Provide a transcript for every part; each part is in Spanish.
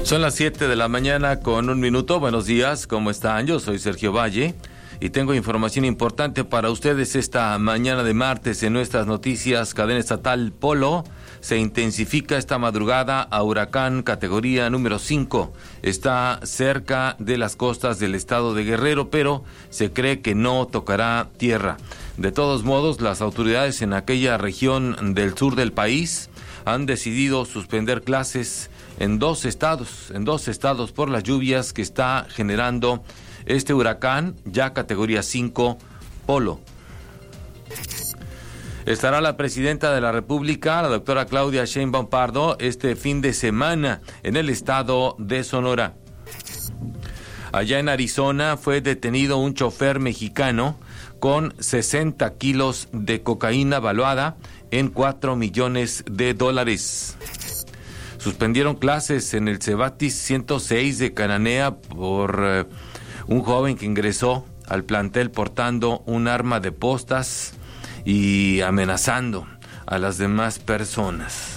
Son las 7 de la mañana con 1 minuto. Buenos días, ¿cómo están? Yo soy Sergio Valle y tengo información importante para ustedes esta mañana de martes en nuestras noticias. Cadena estatal Polo se intensifica esta madrugada a huracán categoría número 5. Está cerca de las costas del estado de Guerrero, pero se cree que no tocará tierra. De todos modos, las autoridades en aquella región del sur del país han decidido suspender clases en dos estados por las lluvias que está generando este huracán, ya categoría 5, Polo. Estará la presidenta de la República, la doctora Claudia Sheinbaum Pardo, este fin de semana en el estado de Sonora. Allá en Arizona fue detenido un chofer mexicano con 60 kilos de cocaína valuada en $4 millones. Suspendieron clases en el Cebatis 106 de Cananea por un joven que ingresó al plantel portando un arma de postas y amenazando a las demás personas.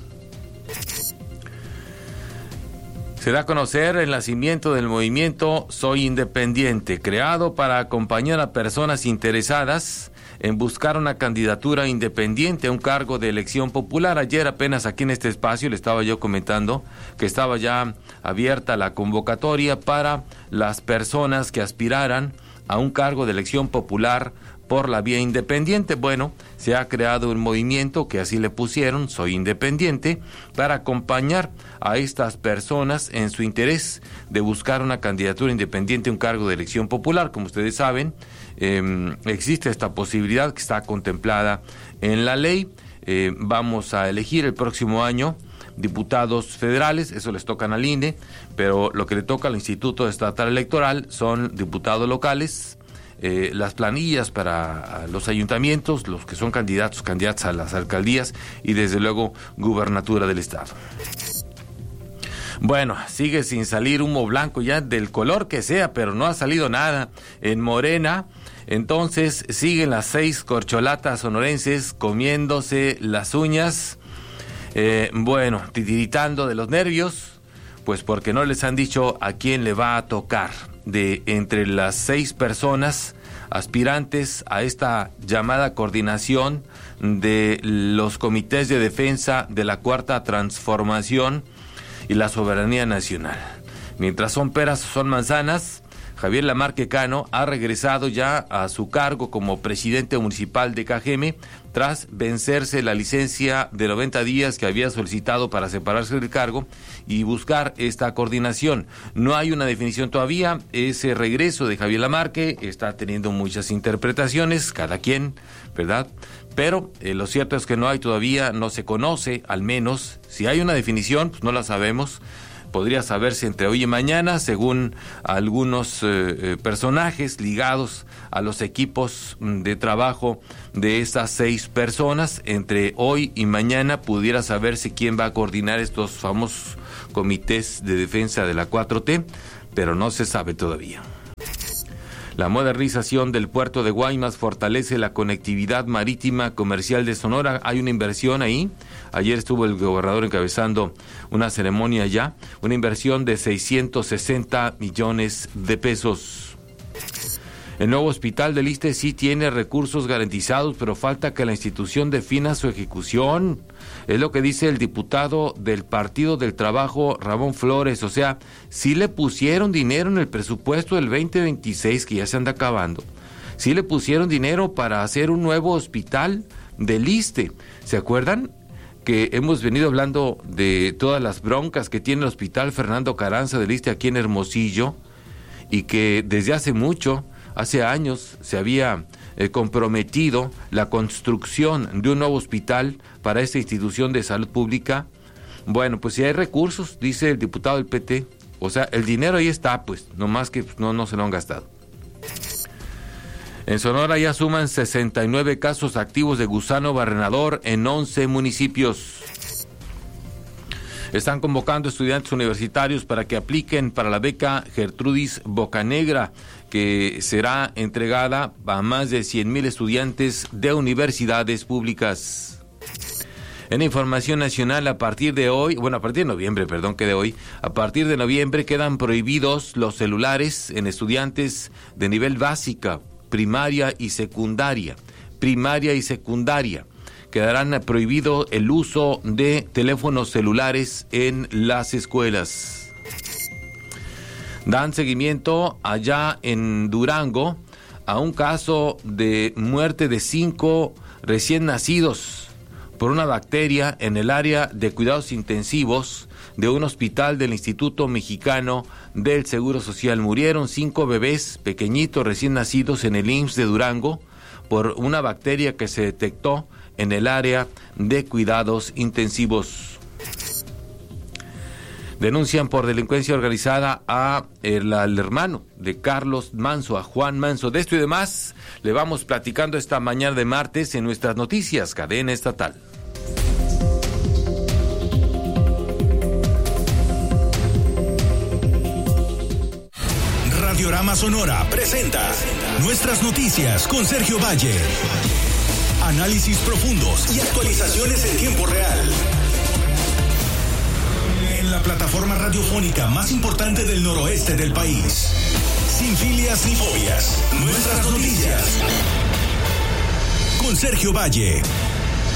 Se da a conocer el nacimiento del movimiento Soy Independiente, creado para acompañar a personas interesadas en buscar una candidatura independiente a un cargo de elección popular. Ayer apenas aquí en este espacio le estaba yo comentando que estaba ya abierta la convocatoria para las personas que aspiraran a un cargo de elección popular por la vía independiente. Bueno, se ha creado un movimiento que así le pusieron, Soy Independiente, para acompañar a estas personas en su interés de buscar una candidatura independiente a un cargo de elección popular. Como ustedes saben, existe esta posibilidad que está contemplada en la ley. Vamos a elegir el próximo año diputados federales, eso les tocan al INE, pero lo que le toca al Instituto Estatal Electoral son diputados locales, las planillas para los ayuntamientos, los que son candidatos a las alcaldías y desde luego gubernatura del estado. Bueno, sigue sin salir humo blanco ya del color que sea, pero no ha salido nada en Morena. Entonces siguen las 6 corcholatas sonorenses comiéndose las uñas, titiritando de los nervios, pues porque no les han dicho a quién le va a tocar. De entre las 6 personas aspirantes a esta llamada coordinación de los comités de defensa de la Cuarta Transformación y la soberanía nacional. Mientras son peras, son manzanas. Javier Lamarque Cano ha regresado ya a su cargo como presidente municipal de Cajeme tras vencerse la licencia de 90 días que había solicitado para separarse del cargo y buscar esta coordinación. No hay una definición todavía. Ese regreso de Javier Lamarque está teniendo muchas interpretaciones, cada quien, ¿verdad? Pero lo cierto es que no hay todavía, no se conoce, al menos, si hay una definición, pues no la sabemos. Podría saberse entre hoy y mañana, según algunos personajes ligados a los equipos de trabajo de estas 6 personas. Entre hoy y mañana pudiera saberse quién va a coordinar estos famosos comités de defensa de la 4T, pero no se sabe todavía. La modernización del puerto de Guaymas fortalece la conectividad marítima comercial de Sonora. Hay una inversión ahí. Ayer estuvo el gobernador encabezando una ceremonia allá. Una inversión de 660 millones de pesos. El nuevo hospital del ISSSTE sí tiene recursos garantizados, pero falta que la institución defina su ejecución. Es lo que dice el diputado del Partido del Trabajo, Ramón Flores. O sea, sí le pusieron dinero en el presupuesto del 2026, que ya se anda acabando. Sí le pusieron dinero para hacer un nuevo hospital del ISSSTE. ¿Se acuerdan? Que hemos venido hablando de todas las broncas que tiene el Hospital Fernando Carranza del ISSSTE aquí en Hermosillo, y que desde hace años se había comprometido la construcción de un nuevo hospital para esta institución de salud pública. Bueno, pues si hay recursos, dice el diputado del PT, o sea, el dinero ahí está, pues, nomás que no se lo han gastado. En Sonora ya suman 69 casos activos de gusano barrenador en 11 municipios. Están convocando estudiantes universitarios para que apliquen para la beca Gertrudis Bocanegra, que será entregada a más de 100,000 estudiantes de universidades públicas. En información nacional, a partir de noviembre quedan prohibidos los celulares en estudiantes de nivel básica, primaria y secundaria. Quedarán prohibido el uso de teléfonos celulares en las escuelas. Dan seguimiento allá en Durango a un caso de muerte de 5 recién nacidos por una bacteria en el área de cuidados intensivos de un hospital del Instituto Mexicano del Seguro Social. Murieron 5 bebés pequeñitos recién nacidos en el IMSS de Durango por una bacteria que se detectó en el área de cuidados intensivos. Denuncian por delincuencia organizada al hermano de Carlos Manso, a Juan Manso. De esto y demás le vamos platicando esta mañana de martes en nuestras noticias, Cadena Estatal. Radiorama Sonora presenta Nuestras Noticias con Sergio Valle. Análisis profundos y actualizaciones en tiempo real. En la plataforma radiofónica más importante del noroeste del país. Sin filias ni fobias. Nuestras Noticias. Con Sergio Valle.